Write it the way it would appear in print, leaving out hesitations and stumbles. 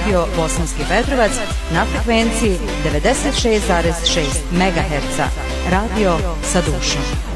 Radio Bosanski Petrovac na frekvenciji 96,6 MHz. Radio sa dušom.